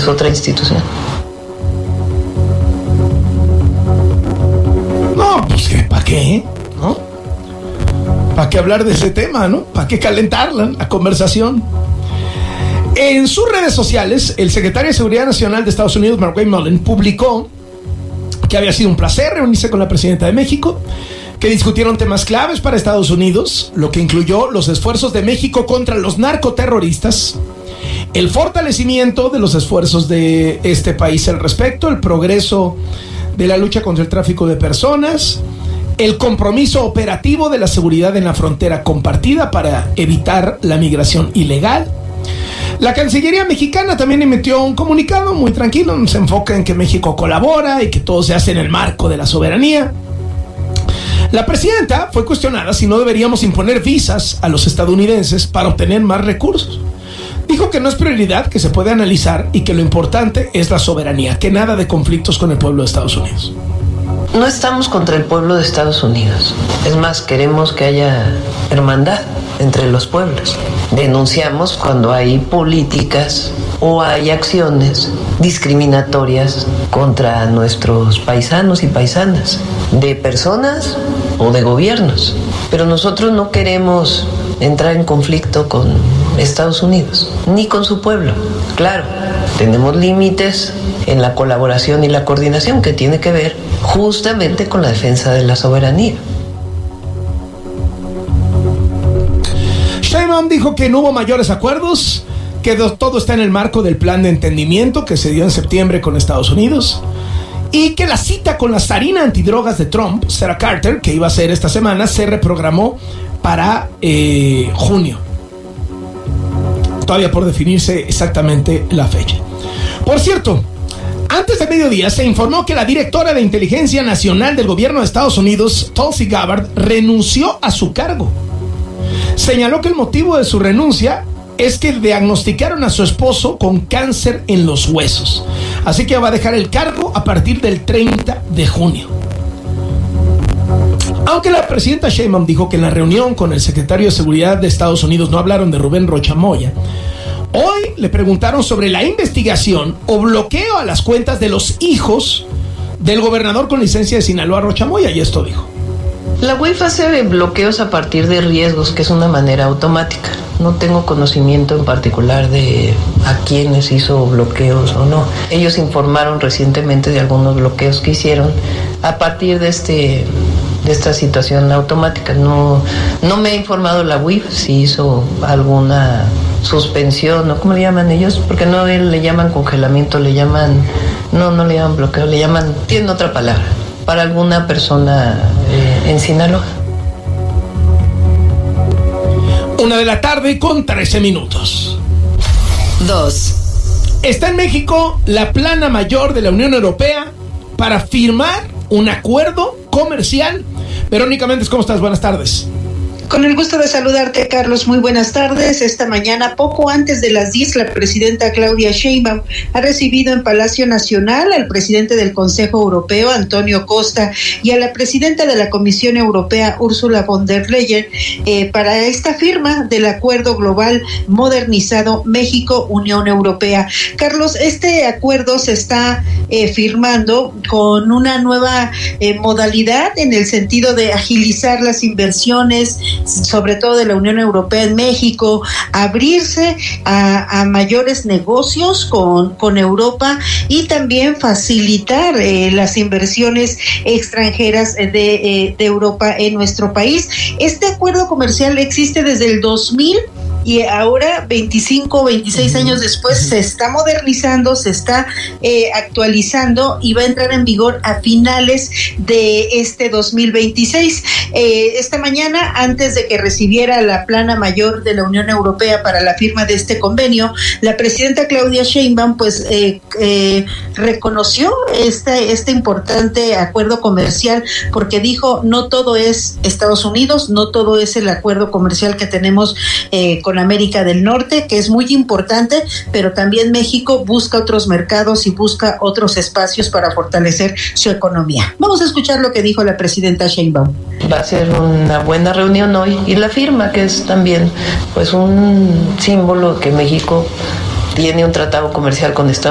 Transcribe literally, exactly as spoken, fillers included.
es otra institución. No, pues ¿para qué? ¿No? ¿Para qué hablar de ese tema, no? ¿Para qué calentarla, la conversación? En sus redes sociales, el secretario de Seguridad Nacional de Estados Unidos, Mark Mullen, publicó que había sido un placer reunirse con la presidenta de México, que discutieron temas claves para Estados Unidos, lo que incluyó los esfuerzos de México contra los narcoterroristas, el fortalecimiento de los esfuerzos de este país al respecto, el progreso de la lucha contra el tráfico de personas, el compromiso operativo de la seguridad en la frontera compartida para evitar la migración ilegal. La Cancillería mexicana también emitió un comunicado muy tranquilo, se enfoca en que México colabora y que todo se hace en el marco de la soberanía. La presidenta fue cuestionada si no deberíamos imponer visas a los estadounidenses para obtener más recursos. Dijo que no es prioridad, que se puede analizar y que lo importante es la soberanía, que nada de conflictos con el pueblo de Estados Unidos. No estamos contra el pueblo de Estados Unidos. Es más, queremos que haya hermandad entre los pueblos. Denunciamos cuando hay políticas o hay acciones discriminatorias contra nuestros paisanos y paisanas, de personas o de gobiernos. Pero nosotros no queremos entrar en conflicto con Estados Unidos, ni con su pueblo. Claro, tenemos límites en la colaboración y la coordinación que tiene que ver justamente con la defensa de la soberanía. Sheinbaum dijo que no hubo mayores acuerdos, que todo está en el marco del plan de entendimiento que se dio en septiembre con Estados Unidos y que la cita con la zarina antidrogas de Trump, Sarah Carter, que iba a ser esta semana, se reprogramó para eh, junio. Todavía por definirse exactamente la fecha. Por cierto, antes de mediodía se informó que la directora de Inteligencia Nacional del Gobierno de Estados Unidos, Tulsi Gabbard, renunció a su cargo. Señaló que el motivo de su renuncia es que diagnosticaron a su esposo con cáncer en los huesos. Así que va a dejar el cargo a partir del treinta de junio. Aunque la presidenta Sheinbaum dijo que en la reunión con el secretario de Seguridad de Estados Unidos no hablaron de Rubén Rocha Moya, hoy le preguntaron sobre la investigación o bloqueo a las cuentas de los hijos del gobernador con licencia de Sinaloa, Rocha Moya, y esto dijo. La U I F hace bloqueos a partir de riesgos, que es una manera automática. No tengo conocimiento en particular de a quiénes hizo bloqueos o no. Ellos informaron recientemente de algunos bloqueos que hicieron a partir de este de esta situación automática. No, no me ha informado la U I F si hizo alguna suspensión o cómo le llaman ellos, porque no le llaman congelamiento, le llaman, no, no le llaman bloqueo, le llaman, tienen otra palabra, para alguna persona eh, en Sinaloa. Una de la tarde con trece minutos. Dos. Está en México la plana mayor de la Unión Europea para firmar un acuerdo comercial. Verónica Méndez, ¿cómo estás? Buenas tardes. Con el gusto de saludarte, Carlos. Muy buenas tardes. Esta mañana, poco antes de las diez, la presidenta Claudia Sheinbaum ha recibido en Palacio Nacional al presidente del Consejo Europeo, Antonio Costa, y a la presidenta de la Comisión Europea, Ursula von der Leyen, eh, para esta firma del Acuerdo Global Modernizado México-Unión Europea. Carlos, este acuerdo se está eh, firmando con una nueva eh, modalidad en el sentido de agilizar las inversiones, sobre todo de la Unión Europea en México, abrirse a, a mayores negocios con, con Europa y también facilitar eh, las inversiones extranjeras de, eh, de Europa en nuestro país. Este acuerdo comercial existe desde el dos mil y ahora, veinticinco, veintiséis años después, se está modernizando, se está eh, actualizando y va a entrar en vigor a finales de este dos mil veintiséis. Eh, esta mañana, antes de que recibiera la plana mayor de la Unión Europea para la firma de este convenio, la presidenta Claudia Sheinbaum pues eh, eh, reconoció este, este importante acuerdo comercial, porque dijo, no todo es Estados Unidos, no todo es el acuerdo comercial que tenemos eh, con América del Norte, que es muy importante, pero también México busca otros mercados y busca otros espacios para fortalecer su economía. Vamos a escuchar lo que dijo la presidenta Sheinbaum. Va a ser una buena reunión hoy, y la firma, que es también pues un símbolo que México tiene un tratado comercial con Estados